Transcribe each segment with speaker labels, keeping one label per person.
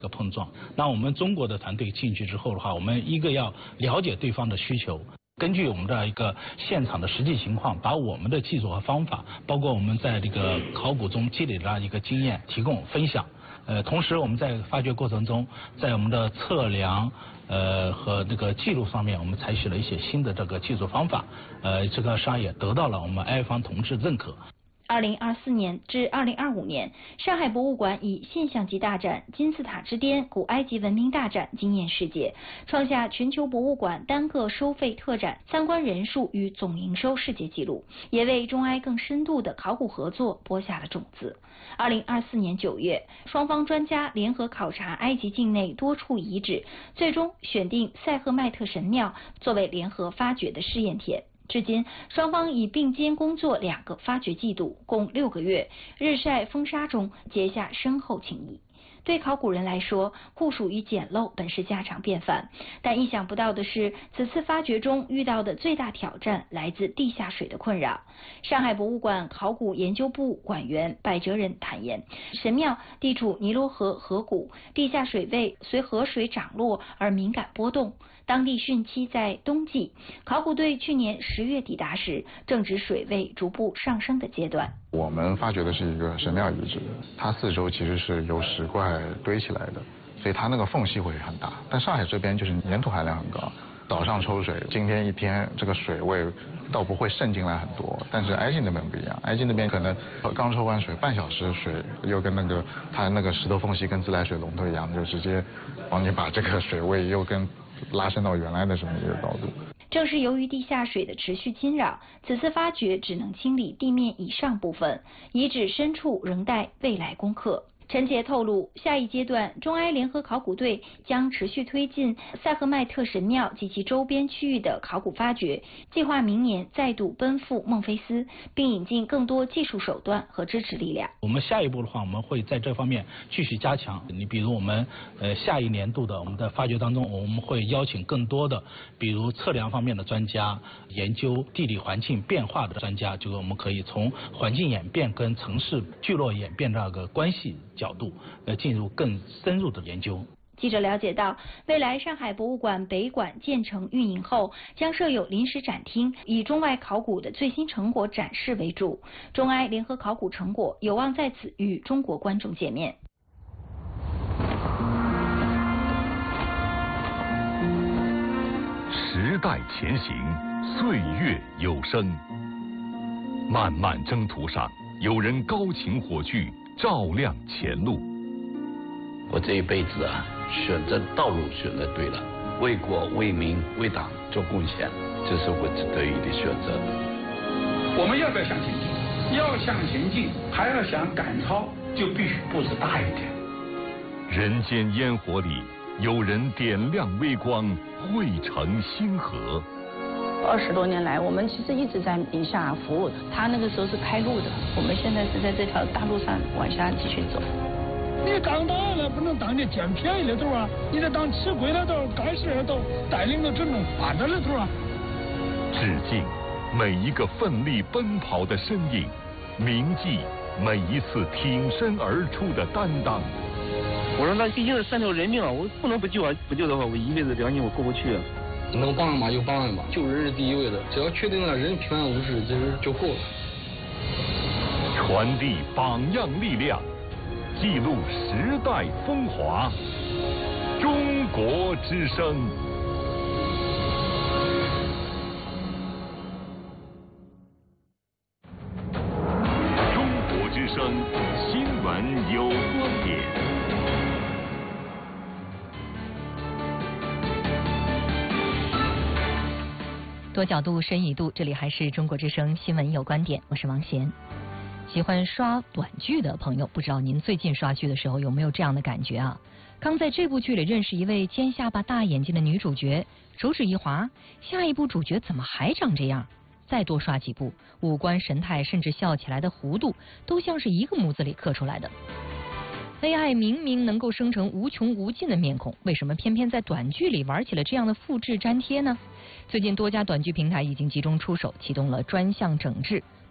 Speaker 1: 个碰撞。那我们中国的团队进去之后的话，我们一个要了解对方的需求，根据我们的一个现场的实际情况，把我们的技术和方法，包括我们在这个考古中积累的一个经验提供分享。同时我们在发掘过程中，在我们的测量和这个记录上面，我们采取了一些新的这个技术方法，这个上也得到了我们埃方同志认可。
Speaker 2: 2024年至2025年，上海博物馆以现象级大展《金字塔之巅：古埃及文明大展》惊艳世界，创下全球博物馆单个收费特展参观人数与总营收世界纪录，也为中埃更深度的考古合作播下了种子。2024年9月，双方专家联合考察埃及境内多处遗址，最终选定塞赫迈特神庙作为联合发掘的试验田。至今，双方已并肩工作2个发掘季度，共6个月，日晒风沙中结下深厚情谊。对考古人来说，酷暑与简陋本是家常便饭，但意想不到的是，此次发掘中遇到的最大挑战来自地下水的困扰。上海博物馆考古研究部馆员柏哲仁坦言，神庙地处尼罗河河谷，地下水位随河水涨落而敏感波动。当地汛期在冬季，考古队去年10月抵达时，正值水位逐步上升的阶段。
Speaker 3: 我们发掘的是一个神庙遗址，它四周其实是由石块堆起来的，所以它那个缝隙会很大。但上海这边就是粘土含量很高，早上抽水，今天一天这个水位倒不会渗进来很多，但是埃及那边不一样，埃及那边可能刚抽完水半小时，水又跟它那个石头缝隙跟自来水龙头一样，就直接帮你把这个水位又跟拉伸到原来的这么一个高度。
Speaker 2: 正是由于地下水的持续侵扰，此次发掘只能清理地面以上部分，遗址深处仍待未来攻克。陈杰透露，下一阶段中埃联合考古队将持续推进塞赫迈特神庙及其周边区域的考古发掘，计划明年再度奔赴孟菲斯，并引进更多技术手段和支持力量。
Speaker 1: 我们下一步的话，我们会在这方面继续加强。你比如我们下一年度的我们的发掘当中，我们会邀请更多的，比如测量方面的专家，研究地理环境变化的专家，就是我们可以从环境演变跟城市聚落演变这个关系角度进入更深入的研究。
Speaker 2: 记者了解到，未来上海博物馆北馆建成运营后，将设有临时展厅，以中外考古的最新成果展示为主。中埃联合考古成果有望在此与中国观众见面。
Speaker 4: 时代前行，岁月有声。漫漫征途上，有人高擎火炬，照亮前路。
Speaker 5: 我这一辈子选择道路选择对了，为国为民为党做贡献，这是我得以的选择。
Speaker 6: 我们要不要向前进？要向前进，还要想赶超，就必须步子大一点。
Speaker 4: 人间烟火里，有人点亮微光，汇成星河。
Speaker 7: 20多年来，我们其实一直在宁夏服务的。他那个时候是开路的，我们现在是在这条大路上往下继续走。
Speaker 8: 你当党了不能当你捡便宜的头啊，你得当吃亏的头、干事的头，带领着整种发展的头啊。
Speaker 4: 致敬每一个奋力奔跑的身影，铭记每一次挺身而出的担当。
Speaker 9: 我说那毕竟是3条人命啊，我不能不救啊！不救的话，我一辈子良心我过不去啊。
Speaker 10: 能帮嘛就帮吧，救人是第一位的，只要确定了人平安无事，这人就够了。
Speaker 4: 传递榜样力量，记录时代风华。中国之声。中国之声，新闻有观点。
Speaker 11: 多角度，深一度，这里还是中国之声新闻有观点，我是王贤。喜欢刷短剧的朋友，不知道您最近刷剧的时候有没有这样的感觉啊？刚在这部剧里认识一位尖下巴、大眼睛的女主角，手指一划，下一部主角怎么还长这样？再多刷几部，五官神态甚至笑起来的弧度，都像是一个模子里刻出来的。AI 明明能够生成无穷无尽的面孔，为什么偏偏在短剧里玩起了这样的复制粘贴呢？最近多家短剧平台已经集中出手，启动了专项整治，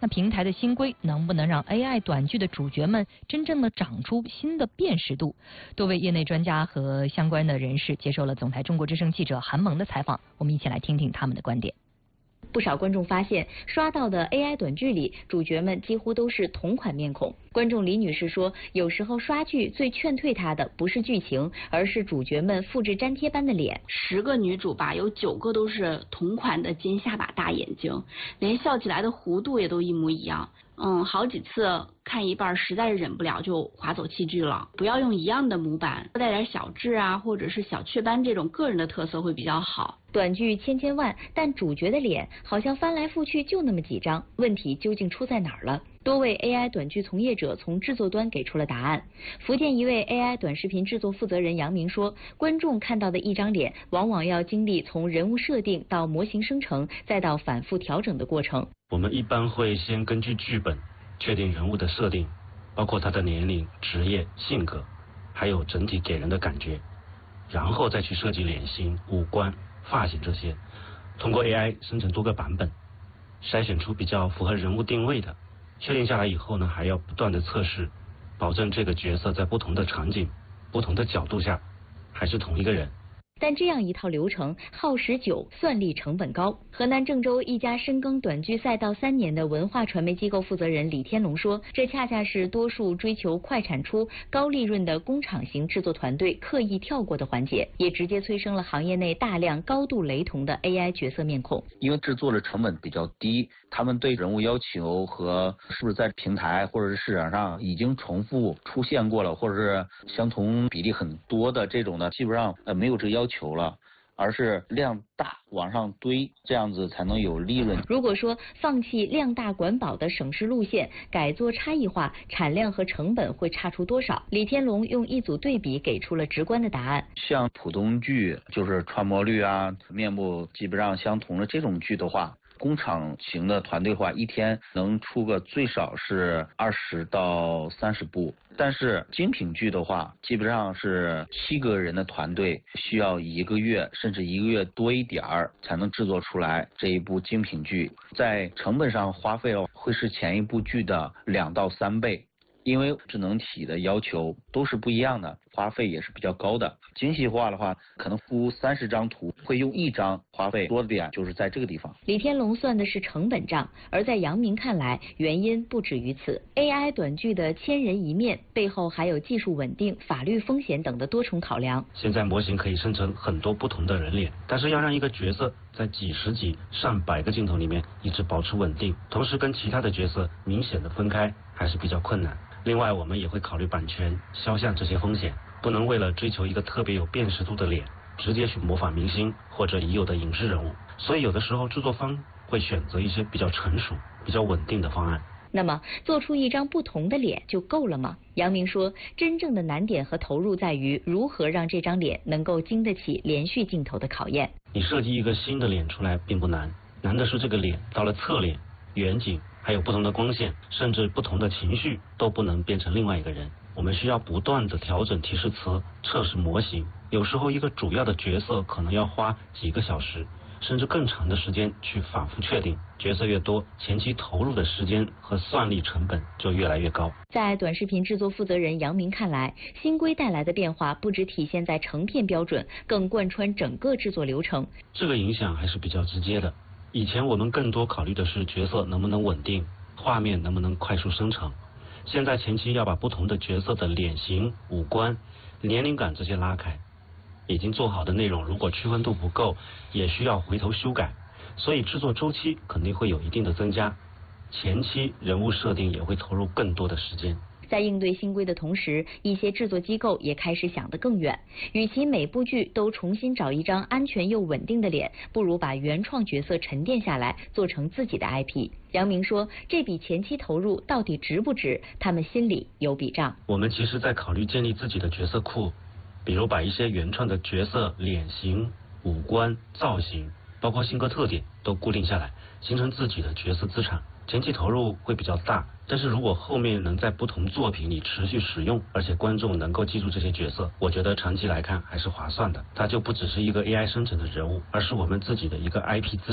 Speaker 11: 那平台的新规能不能让 AI 短剧的主角们真正的长出新的辨识度？多位业内专家和相关的人士接受了总台中国之声记者韩萌的采访，我们一起来听听他们的观点。
Speaker 2: 不少观众发现，刷到的 AI 短剧里，主角们几乎都是同款面孔。观众李女士说，有时候刷剧最劝退她的不是剧情，而是主角们复制粘贴般的脸。
Speaker 7: 10个女主吧，有9个都是同款的尖下巴大眼睛，连笑起来的弧度也都一模一样。好几次看一半实在是忍不了就划走弃剧了。不要用一样的模板，带点小痣啊，或者是小雀斑这种个人的特色会比较好。
Speaker 2: 短剧千万，但主角的脸好像翻来覆去就那么几张，问题究竟出在哪儿了？多位 AI 短剧从业者从制作端给出了答案。福建一位 AI 短视频制作负责人杨明说，观众看到的一张脸，往往要经历从人物设定到模型生成，再到反复调整的过程。
Speaker 12: 我们一般会先根据剧本确定人物的设定，包括他的年龄、职业、性格，还有整体给人的感觉，然后再去设计脸型、五官、发型这些，通过 AI 生成多个版本，筛选出比较符合人物定位的。确定下来以后呢，还要不断的测试，保证这个角色在不同的场景、不同的角度下还是同一个人。
Speaker 2: 但这样一套流程耗时久，算力成本高。河南郑州一家深耕短剧赛道3年的文化传媒机构负责人李天龙说，这恰恰是多数追求快产出、高利润的工厂型制作团队刻意跳过的环节，也直接催生了行业内大量高度雷同的 AI 角色面孔。
Speaker 13: 因为制作的成本比较低，他们对人物要求和是不是在平台或者是市场上已经重复出现过了，或者是相同比例很多的这种呢，基本上没有这个要求了，而是量大往上堆，这样子才能有利润。
Speaker 2: 如果说放弃量大管饱的省事路线，改做差异化，产量和成本会差出多少？李天龙用一组对比给出了直观的答案。
Speaker 13: 像普通剧，就是传播率啊、面部基本上相同的这种剧的话，工厂型的团队的话，一天能出个最少是20到30部，但是精品剧的话，基本上是7个人的团队需要1个月甚至1个月多一点儿才能制作出来这一部精品剧，在成本上花费会是前一部剧的2到3倍。因为智能体的要求都是不一样的，花费也是比较高的。精细化的话，可能出30张图，会用1张，花费多的点就是在这个地方。
Speaker 2: 李天龙算的是成本账，而在杨明看来，原因不止于此。AI 短剧的千人一面背后还有技术稳定、法律风险等的多重考量。
Speaker 12: 现在模型可以生成很多不同的人脸，但是要让一个角色在几十几、上百个镜头里面一直保持稳定，同时跟其他的角色明显的分开，还是比较困难。另外，我们也会考虑版权、肖像这些风险，不能为了追求一个特别有辨识度的脸，直接去模仿明星或者已有的影视人物。所以有的时候制作方会选择一些比较成熟、比较稳定的方案。
Speaker 2: 那么，做出一张不同的脸就够了吗？杨明说，真正的难点和投入在于如何让这张脸能够经得起连续镜头的考验。
Speaker 12: 你设计一个新的脸出来并不难，难的是这个脸到了侧脸、远景，还有不同的光线，甚至不同的情绪都不能变成另外一个人。我们需要不断的调整提示词、测试模型，有时候一个主要的角色可能要花几个小时甚至更长的时间去反复确定。角色越多，前期投入的时间和算力成本就越来越高。
Speaker 2: 在短视频制作负责人杨明看来，新规带来的变化不只体现在成片标准，更贯穿整个制作流程。
Speaker 12: 这个影响还是比较直接的。以前我们更多考虑的是角色能不能稳定，画面能不能快速生成。现在前期要把不同的角色的脸型、五官、年龄感这些拉开，已经做好的内容如果区分度不够，也需要回头修改，所以制作周期肯定会有一定的增加，前期人物设定也会投入更多的时间。
Speaker 2: 在应对新规的同时，一些制作机构也开始想得更远，与其每部剧都重新找一张安全又稳定的脸，不如把原创角色沉淀下来，做成自己的 IP。杨明说，这笔前期投入到底值不值，他们心里有笔账。
Speaker 12: 我们其实在考虑建立自己的角色库，比如把一些原创的角色脸型、五官、造型，包括性格特点都固定下来，形成自己的角色资产。前期投入会比较大，但是如果后面能在不同作品里持续使用，而且观众能够记住这些角色，我觉得长期来看还是划算的。它就不只是一个 AI 生成的人物，而是我们自己的一个 IP 资产。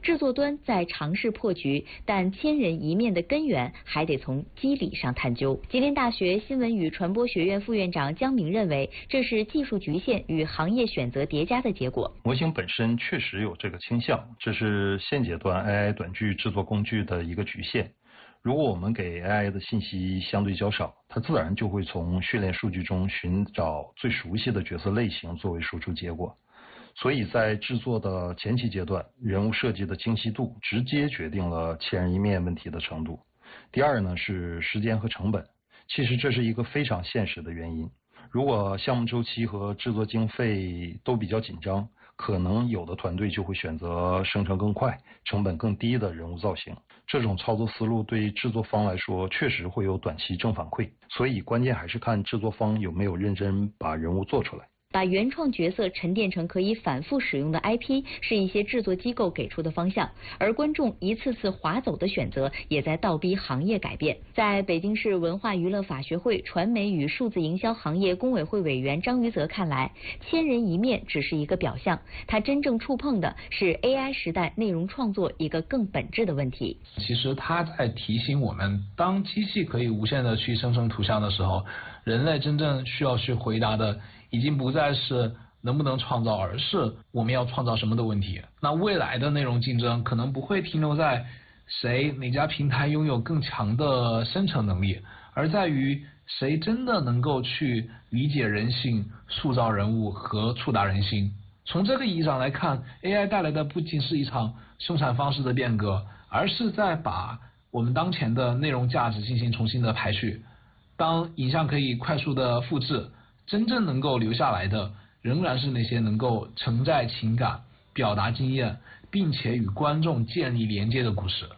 Speaker 11: 制作端在尝试破局，但千人一面的根源还得从机理上探究。吉林大学新闻与传播学院副院长姜明认为，这是技术局限与行业选择叠加的结果。
Speaker 14: 模型本身确实有这个倾向，这是现阶段 AI 短剧制作工具的一个局限。如果我们给 AI 的信息相对较少，它自然就会从训练数据中寻找最熟悉的角色类型作为输出结果。所以在制作的前期阶段，人物设计的精细度直接决定了千人一面问题的程度。第二呢是时间和成本，其实这是一个非常现实的原因。如果项目周期和制作经费都比较紧张，可能有的团队就会选择生成更快、成本更低的人物造型。这种操作思路对制作方来说确实会有短期正反馈，所以关键还是看制作方有没有认真把人物做出来。
Speaker 11: 把原创角色沉淀成可以反复使用的 IP 是一些制作机构给出的方向，而观众一次次划走的选择也在倒逼行业改变。在北京市文化娱乐法学会传媒与数字营销行业工委会委员张于泽看来，千人一面只是一个表象，他真正触碰的是 AI 时代内容创作一个更本质的问题。
Speaker 15: 其实他在提醒我们，当机器可以无限的去生成图像的时候，人类真正需要去回答的已经不再是能不能创造，而是我们要创造什么的问题。那未来的内容竞争可能不会停留在哪家平台拥有更强的生成能力，而在于谁真的能够去理解人性、塑造人物和触达人心。从这个意义上来看， AI 带来的不仅是一场生产方式的变革，而是在把我们当前的内容价值进行重新的排序。当影像可以快速的复制，真正能够留下来的仍然是那些能够承载情感、表达经验，并且与观众建立连接的故事。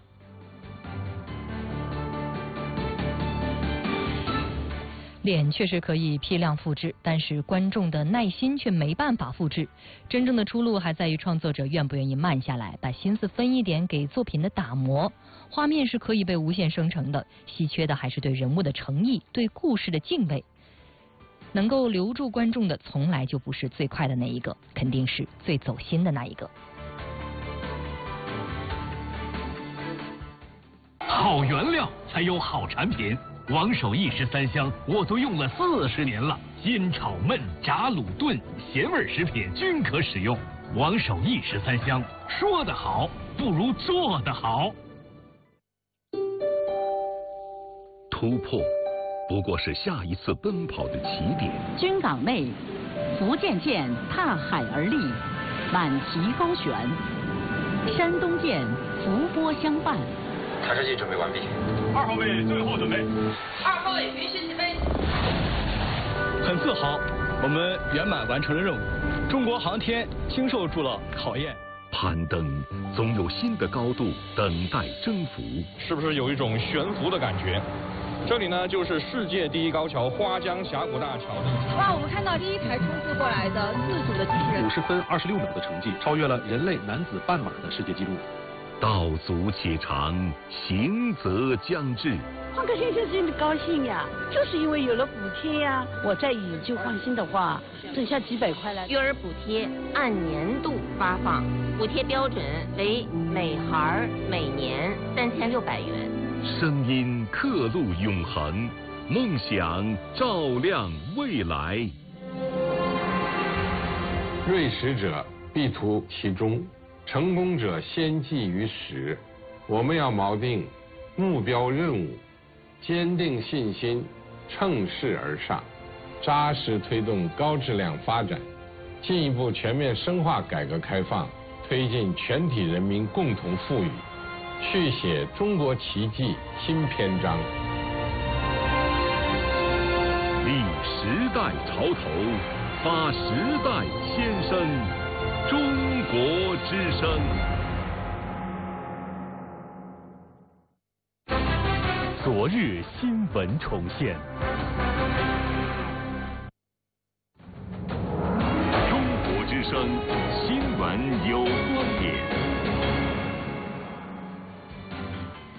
Speaker 11: 脸确实可以批量复制，但是观众的耐心却没办法复制。真正的出路还在于创作者愿不愿意慢下来，把心思分一点给作品的打磨。画面是可以被无限生成的，稀缺的还是对人物的诚意，对故事的敬畏。能够留住观众的从来就不是最快的那一个，肯定是最走心的那一个。
Speaker 16: 好原料才有好产品，王守义13香我都用了40年了，煎炒焖炸卤炖咸味食品均可使用。王守义13香，说得好不如做得好。
Speaker 4: 突破不过是下一次奔跑的起点。
Speaker 17: 军港内，福建舰踏海而立，满旗高悬；山东舰浮波相伴。
Speaker 18: 探视器准备完毕。
Speaker 16: 2号位最后准备。
Speaker 19: 2号位允许起飞。
Speaker 20: 很自豪，我们圆满完成了任务。中国航天经受住了考验。
Speaker 4: 攀登总有新的高度等待征服。
Speaker 21: 是不是有一种悬浮的感觉？这里呢，就是世界第一高桥花江峡谷大桥的。
Speaker 19: 哇，我们看到第一台冲刺过来的自主的机器人，
Speaker 22: 50分26秒的成绩，超越了人类男子半马的世界纪录。
Speaker 4: 道阻且长，行则将至。
Speaker 23: 换个先生真的高兴呀，就是因为有了补贴呀。我再以旧换新的话，省下几百块来。
Speaker 24: 育儿补贴按年度发放，补贴标准为每孩每年3600元。
Speaker 4: 声音刻录永恒，梦想照亮未来。
Speaker 25: 锐识者必图其中，成功者先记于始。我们要锚定目标任务，坚定信心，乘势而上，扎实推动高质量发展，进一步全面深化改革开放，推进全体人民共同富裕，续写中国奇迹新篇章。
Speaker 4: 立时代潮头，发时代先声，中国之声。
Speaker 16: 昨日新闻重现。
Speaker 4: 中国之声，新闻有观点。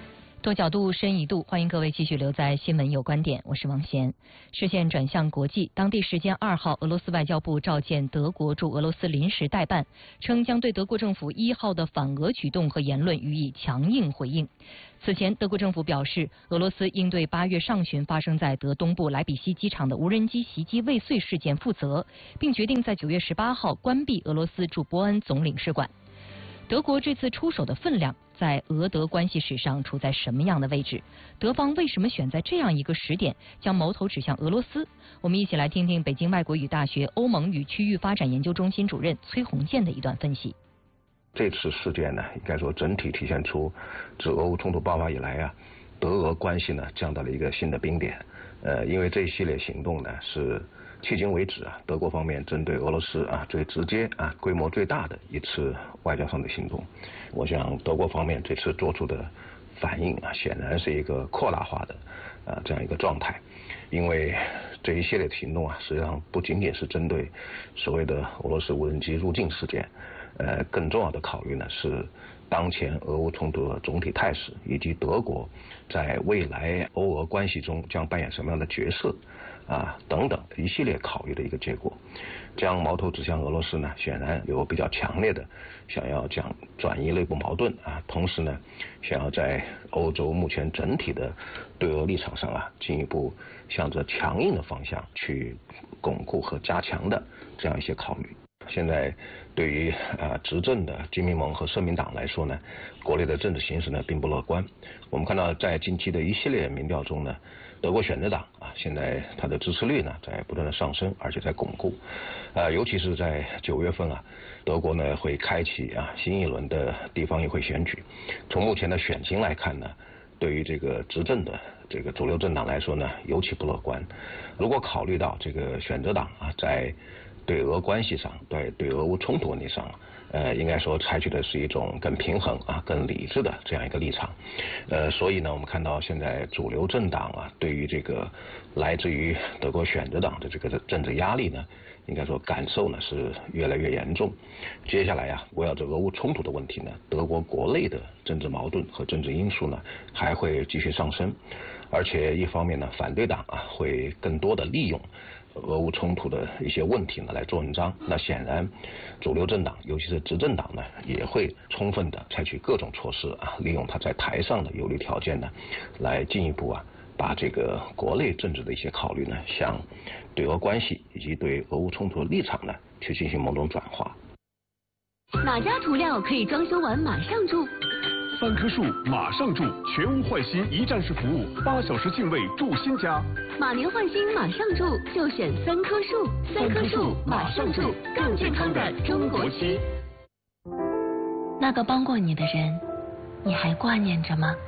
Speaker 11: 多角度，深一度，欢迎各位继续留在新闻有观点，我是王贤。视线转向国际，当地时间2号，俄罗斯外交部召见德国驻俄罗斯临时代办，称将对德国政府1号的反俄举动和言论予以强硬回应。此前，德国政府表示，俄罗斯应对8月上旬发生在德东部莱比锡机场的无人机袭击未遂事件负责，并决定在9月18号关闭俄罗斯驻波恩总领事馆。德国这次出手的分量在俄德关系史上处在什么样的位置？德方为什么选在这样一个时点将矛头指向俄罗斯？我们一起来听听北京外国语大学欧盟与区域发展研究中心主任崔洪建的一段分析。
Speaker 1: 这次事件呢，应该说整体体现出自俄乌冲突爆发以来啊，德俄关系呢降到了一个新的冰点。因为这一系列行动呢是迄今为止啊，德国方面针对俄罗斯啊最直接啊规模最大的一次外交上的行动。我想德国方面这次做出的反应啊，显然是一个扩大化的这样一个状态。因为这一系列的行动啊，实际上不仅仅是针对所谓的俄罗斯无人机入境事件，更重要的考虑呢是当前俄乌冲突的总体态势，以及德国在未来欧俄关系中将扮演什么样的角色等等一系列考虑的一个结果。将矛头指向俄罗斯呢，显然有比较强烈的想要转移内部矛盾同时呢，想要在欧洲目前整体的对俄立场上进一步向着强硬的方向去巩固和加强的这样一些考虑。现在对于执政的基民盟和社民党来说呢，国内的政治形势呢并不乐观。我们看到在近期的一系列民调中呢，德国选择党现在它的支持率呢在不断的上升，而且在巩固。尤其是在9月份德国呢会开启新一轮的地方议会选举。从目前的选情来看呢，对于这个执政的这个主流政党来说呢，尤其不乐观。如果考虑到这个选择党在对俄关系上，对俄乌冲突问题上，应该说采取的是一种更平衡更理智的这样一个立场。所以呢，我们看到现在主流政党对于这个来自于德国选择党的这个政治压力呢，应该说感受呢是越来越严重。接下来围绕着俄乌冲突的问题呢，德国国内的政治矛盾和政治因素呢还会继续上升，而且一方面呢，反对党会更多的利用俄乌冲突的一些问题呢来做文章。那显然主流政党尤其是执政党呢也会充分的采取各种措施利用它在台上的有利条件呢，来进一步把这个国内政治的一些考虑呢，向对俄关系以及对俄乌冲突的立场呢去进行某种转化。
Speaker 17: 哪家涂料可以装修完马上住
Speaker 3: ？3棵树马上住，全屋换新一站式服务，8小时净位住新家。
Speaker 17: 马年换新马上住，就选3棵树。3棵树马上住，更健康的中国区。
Speaker 5: 那个帮过你的人，你还挂念着吗？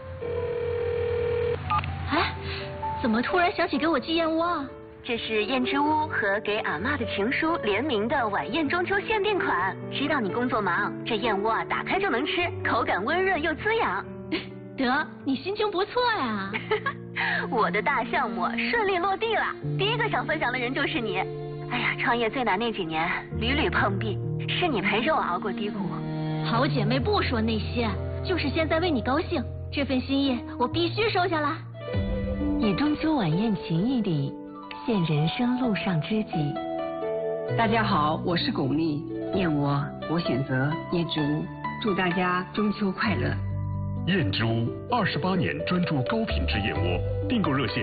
Speaker 17: 哎，怎么突然想起给我寄燕窝？
Speaker 5: 这是燕之屋和给阿嬷的情书联名的晚宴中秋限定款。知道你工作忙，这燕窝打开就能吃，口感温润又滋养。
Speaker 17: 得，你心情不错呀。
Speaker 5: 我的大项目顺利落地了，第一个想分享的人就是你。哎呀，创业最难那几年屡屡碰壁，是你陪着我熬过低谷。
Speaker 17: 好姐妹不说那些，就是现在为你高兴，这份心意我必须收下来。
Speaker 5: 以中秋晚宴情谊里现人生路上知己。
Speaker 6: 大家好，我是巩俐，燕窝我选择燕之屋，祝大家中秋快乐。
Speaker 3: 燕之屋28年专注高品质燕窝，订购热线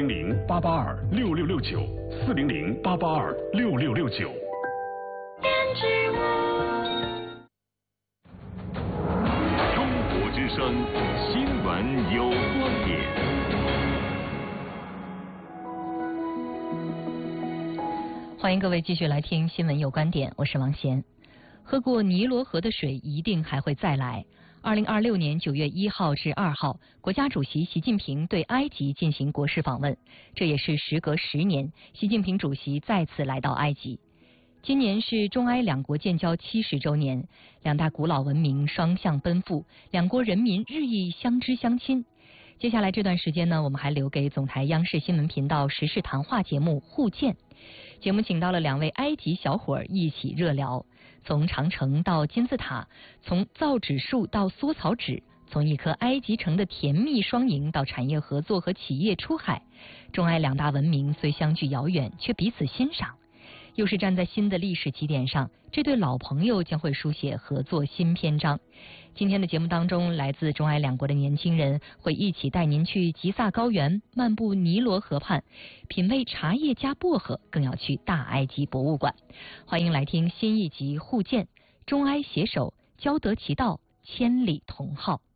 Speaker 3: 400-882-6669，400-882-6669。
Speaker 17: 燕之屋。
Speaker 4: 中国之声新闻有观点。
Speaker 11: 欢迎各位继续来听新闻有观点，我是王贤。喝过尼罗河的水一定还会再来。2026年9月1号至2号，国家主席习近平对埃及进行国事访问，这也是时隔10年，习近平主席再次来到埃及。今年是中埃两国建交70周年，两大古老文明双向奔赴，两国人民日益相知相亲。接下来这段时间呢，我们还留给总台央视新闻频道时事谈话节目互鉴。节目请到了2位埃及小伙儿一起热聊，从长城到金字塔，从造纸术到缩草纸， 从一颗埃及城的甜蜜双赢到产业合作和企业出海，中埃两大文明虽相距遥远，却彼此欣赏。又是站在新的历史起点上，这对老朋友将会书写合作新篇章。今天的节目当中，来自中埃两国的年轻人会一起带您去吉萨高原，漫步尼罗河畔，品味茶叶加薄荷，更要去大埃及博物馆。欢迎来听新一集互鉴，中埃携手，交得其道，千里同好。